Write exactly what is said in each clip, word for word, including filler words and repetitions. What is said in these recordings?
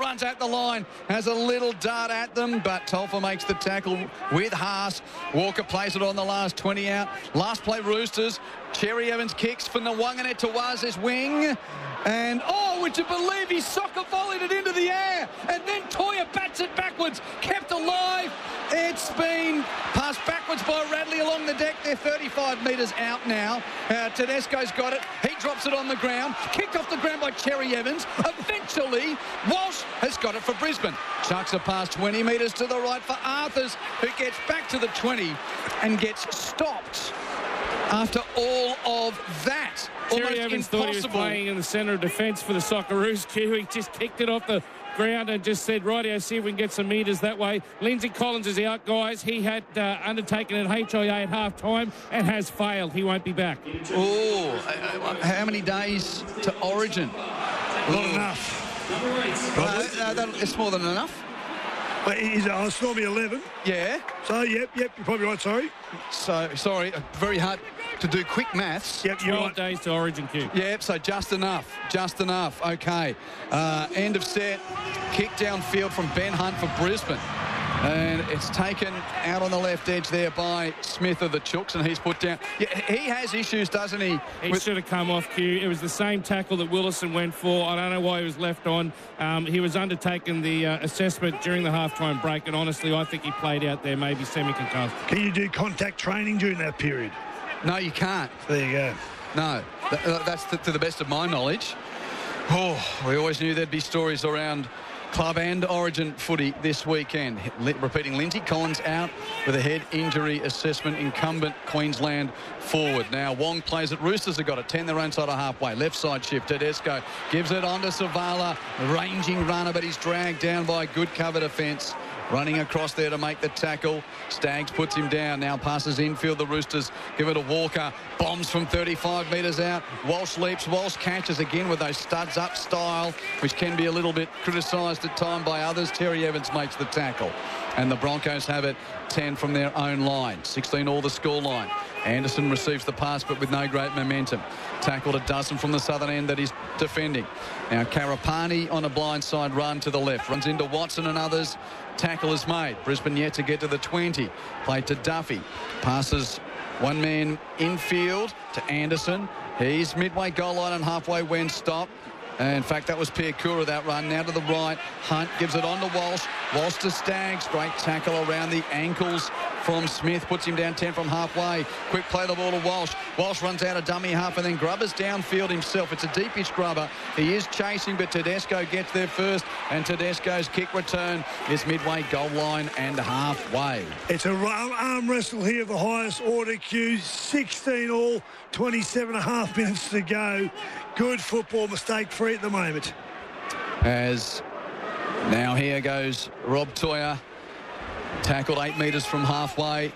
runs at the line, has a little dart at them, but Tolfa makes the tackle with Haas. Walker plays it on the last twenty out. Last play, Roosters. Cherry Evans kicks for Nwanganeh Tawaze's wing. And, oh, would you believe he soccer volleyed it into the air? And then Toya bats it backwards, kept alive. It's been passed backwards by Radley along the deck. They're thirty-five metres out now. Uh, Tedesco's got it. He drops it on the ground. Kicked off the ground by Cherry Evans. Eventually, Walsh has got it for Brisbane. Chucks it past twenty metres to the right for Arthurs, who gets back to the twenty and gets stopped. After all of that, Terry almost Evans impossible. thought he was playing in the centre of defence for the Socceroos. Q. He just kicked it off the ground and just said, rightio, see if we can get some metres that way. Lindsay Collins is out, guys. He had uh, undertaken an H I A at half-time and has failed. He won't be back. Oh, how many days to Origin? Not enough. Uh, uh, it's more than enough. But he's, uh, it's normally eleven. Yeah. So, yep, yep, you're probably right, sorry. So, sorry, very hard to do quick maths. Yep, you're twelve right. days to Origin, Q. Yep, so just enough. Just enough. Okay. Uh, end of set. Kick downfield from Ben Hunt for Brisbane. And it's taken out on the left edge there by Smith of the Chooks, and he's put down. Yeah, he has issues, doesn't he? He with- should have come off, Q. It was the same tackle that Willison went for. I don't know why he was left on. Um, he was undertaking the uh, assessment during the half-time break, and honestly, I think he played out there maybe semi-concussed. Can you do contact training during that period? No, you can't. There you go. No, Th- uh, that's to, to the best of my knowledge. Oh, we always knew there'd be stories around club and Origin footy this weekend. L- repeating, Lindsay Collins out with a head injury assessment, incumbent Queensland forward. Now Wong plays it. Roosters have got it. ten their own side of halfway. Left side shift. Tedesco gives it on to Savala. Ranging runner, but he's dragged down by a good cover defence. Running across there to make the tackle. Staggs puts him down. Now passes infield. The Roosters give it to Walker. Bombs from thirty-five metres out. Walsh leaps. Walsh catches again with those studs up style, which can be a little bit criticised at time by others. Terry Evans makes the tackle. And the Broncos have it ten from their own line. sixteen all the score line. Anderson receives the pass, but with no great momentum. Tackled a dozen from the southern end that he's defending. Now Karapani on a blindside run to the left. Runs into Watson and others. Tackle is made. Brisbane yet to get to the twenty. Played to Duffy. Passes one man infield to Anderson. He's midway goal line and halfway when stopped. In fact, that was Piakura, that run. Now to the right. Hunt gives it on to Walsh. Walsh to Staggs. Great tackle around the ankles from Smith. Puts him down ten from halfway. Quick play the ball to Walsh. Walsh runs out a dummy half and then Grubber's downfield himself. It's a deepish Grubber. He is chasing, but Tedesco gets there first. And Tedesco's kick return is midway goal line and halfway. It's a arm wrestle here of the highest order, Q. sixteen all, twenty-seven and a half minutes to go. Good football, mistake-free at the moment. As now here goes Rob Toya. Tackled eight metres from halfway.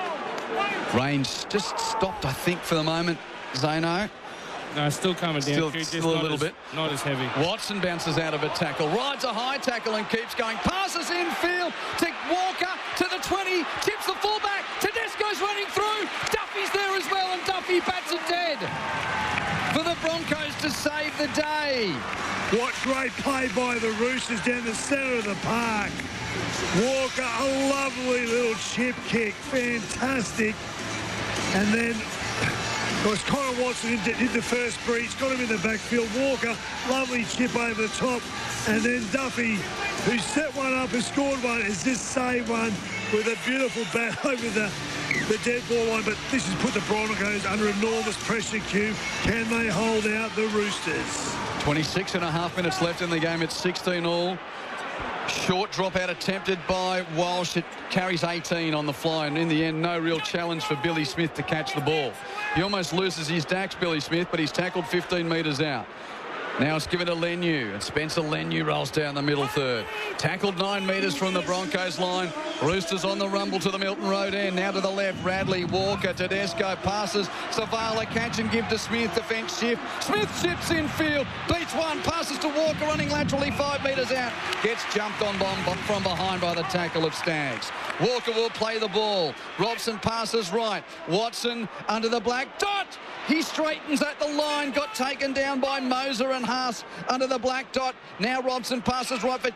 Range just stopped, I think, for the moment. Zano. No, still coming down. Still, Q, just still a not little as, bit. Not as heavy. Watson bounces out of a tackle. Rides a high tackle and keeps going. Passes infield to Walker to the twenty. Tips the fullback. Tedesco's running through. Duffy's there as well, and Duffy bats it dead for the Broncos to save the day. What great play by the Roosters down the centre of the park. Walker, a lovely little chip kick. Fantastic. And then, of course, Connor Watson did, did the first breach, got him in the backfield. Walker, lovely chip over the top. And then Duffy, who set one up and scored one, has just saved one with a beautiful bat over the, the dead ball line. But this has put the Broncos under enormous pressure, Q. Can they hold out the Roosters? twenty-six and a half minutes left in the game. It's sixteen all. Short dropout attempted by Walsh. It carries eighteen on the fly, and in the end, no real challenge for Billy Smith to catch the ball. He almost loses his dacks, Billy Smith, but he's tackled fifteen metres out. Now it's given to Leniu, and Spencer Leniu rolls down the middle third. Tackled nine metres from the Broncos line. Roosters on the rumble to the Milton Road end. Now to the left, Radley, Walker, Tedesco passes. Savala catch and give to Smith. Defence shift. Smith shifts infield. Beats one. Passes to Walker running laterally five metres out. Gets jumped on from behind by the tackle of Staggs. Walker will play the ball. Robson passes right. Watson under the black dot. He straightens at the line. Got taken down by Moser and Haas under the black dot. Now Robson passes right for